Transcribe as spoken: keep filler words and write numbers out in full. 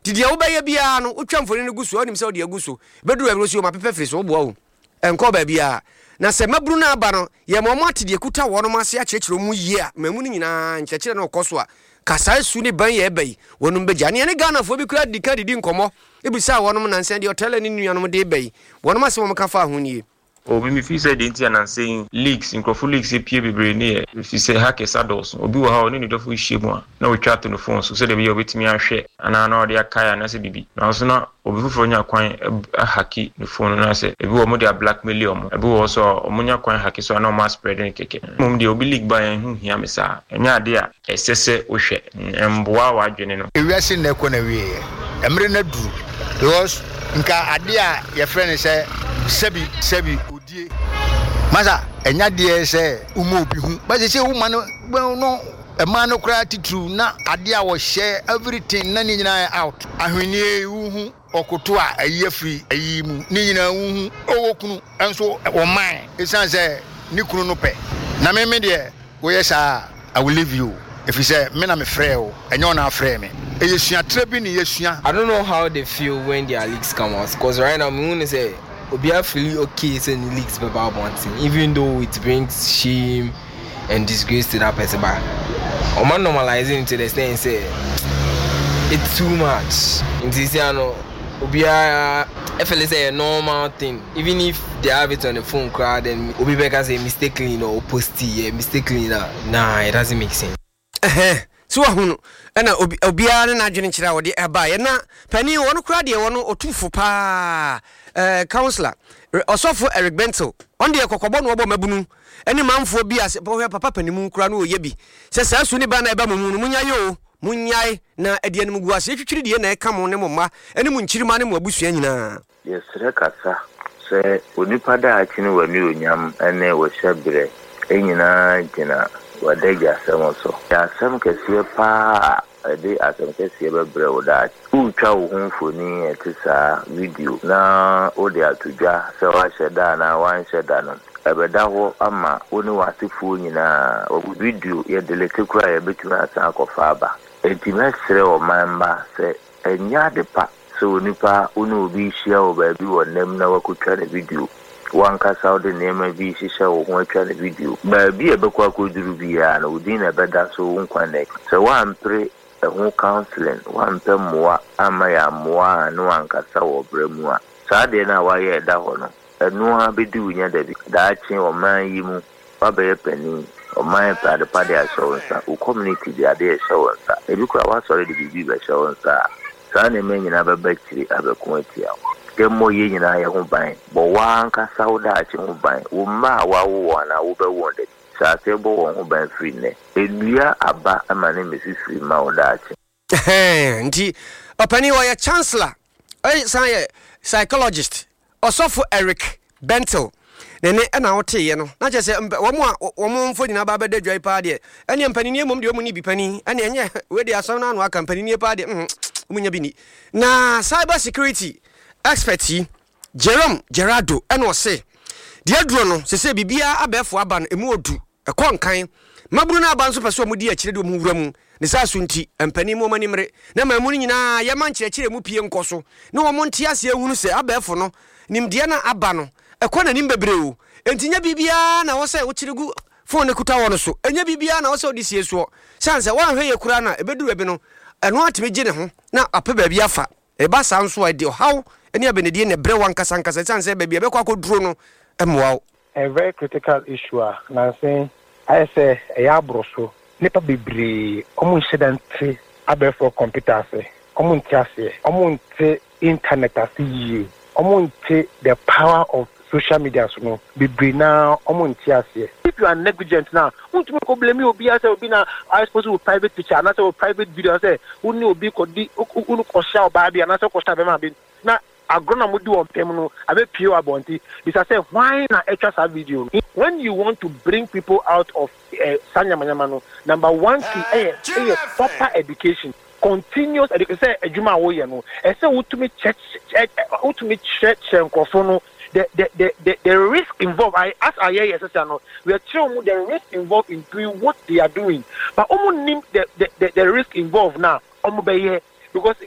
Did you obey a piano? Who come for any good so him so dear guso? But do ever see my pepe so bow and call baby. Na se mabruna bano ye momati de kuta wono mase a chechiro mu yia mamuni na nchechire na okoswa kasai su ne ban ye bai wonu begane ne Ghana fo bi kura dika didi nkomo ebisa wono na nse de hotel ni nuanom de bai wono mase mo kafa ahuni obi mi fi say dey and saying leaks in crofo leaks e pie bebre ne if you say hackers adults obi wo ha oni ni dofo hye mu a na we chat no phone so say dey be obetimi ahwe ana na ode akaya na say bibi na so na obi fufuro nya kwan hacki no phone na say ebi wo mo dey blackmail omo ebi wo so omunya kwan hacki so na o ma spread ni keke mum dey obi leak by hu hia me sa enya ade a esese wo hwe emboa wa adwene no ewiase na ekọ na wie emre na du because nka ade a ye friend say sebi sebi odie masa enya de se umo obi hu ba se uma no no e ma no kra titru na ade a wo share everything na ni nyina out ahwenie hu okoto a ayi afri ayi mu ni nyina hu owokunu enso wo man esan se ni kunu no pe na me me de wo yesa I will leave you if you say me na me frɛ o enyo na frɛ me eyesua trebi ni yesua. I don't know how they feel when their leaks come out because right now me want to say Obia feel okay saying leaks about one thing, even though it brings shame and disgrace to that person. But Oman normalizing to the extent say it's too much. In this year, no, Obia F L say a normal thing. Even if they have it on the phone crowd, then Obi Beka say mistakenly no posty, mistakenly nah, it doesn't make sense. So hunu ena obia na adwene kira wode eba ye na pani wono kra de wono otufo pa eh counselor osofo Eric Bento on de kokobọ no obo mabunu eni manfo bi ase papa panimu kra no oye bi se sa su ni ba na eba mumu munya yo munyai na ade anu gu ase twitwiri de na e kam ne momma eni mu nchirima ne mu abusua nyina yesre kasa se onipa da akini wani onyam ene wo hyebre enyina gina wadega samoso ya sam kesiye pa ade asam kesiye bebre oda utwa wo honfoni etisa video na ode atudwa se wa sheda na wan sheda no ebeda ho ama oni wasifu nyina obu video ye delete kura ye betuma asan akofa aba entimesre o mamba se enya de pa so nipa oni obi hia oba bi wonem na wakutwa ne video wanka saudi nema bi shisha wo ho atwa ne video ba bi e bekwa koduru bia na odi na beda so nkwane so wan pre e ho counseling wan pe moa ama ya moa no wanka sa wo bremu a sa de na wa ye da ho no enu ha be du nya da bi da chi o man yi mu wa be ye pani o man pa de pa de aso nsa o community de ade e show nsa e bi kwa wa sorry de bi be show nsa sa ne men nyina be bakiri abekon atia demo ye nyina ye ho ban bo wanka sauda achi ho ban wo ma wa wo na wo be wonde sa se bo wo ho ban free ne enua aba ama ne mesi free ma wo da achi eh nti opani wa ya chancellor eh san ye psychologist osofo Eric Bento nene na wote ye no na che se wo mo wo mo mfo nyina ba beda dwai pa de ene mpani ne mom de wo ni bi pani ene enye we de aso na no aka mpani ne pa de munya bi ni na cyber security expert Jerome Gerardo eno se de aduro no se se bibia abefo aba no emu odu ekonkan maburu na aba nso pese omudi akire de omu wura mu ne sa so nti empani mo manimre na mamuni nyina ye man kire mu pie nkoso na wo monte ase ehunu se abefo no nimde na aba no ekona nim bebre o entinya bibia na wo se wo kire gu phone ne kuta wono so enya bibia na wo se odi sie so sanse wan hwe ye kura na ebeduru ebi no eno atime gye ne ho na ape ba bia fa eba sa nso ade how eni abenedie ne bre wan kasa nkasa sanse ba bia be kwa koduro no emwa a very critical issue na say I say e ya broso nipa bebre omo incident abefo computers omo ntiase omo nti internet asiye omo nti the power of social media so no bebre na omo ntiase if you are negligent now won't you go blame obi as obi na I suppose with private picture na say private video say uni obi ko di unu ko share ba bia na say ko share be ma be na agrona mo do on pem no abe pio abonti bisa say why na extra sa video when you want to bring people out of uh, sanya manyama no number one key eh eh proper education continuous education say ejuma wo ye no e say utumi check utumi check chenkofo no the the the the, the risk involved I as I hear yes no we are showing the risk involved in doing what they are doing but omo nim the, the the the risk involved now omo be here because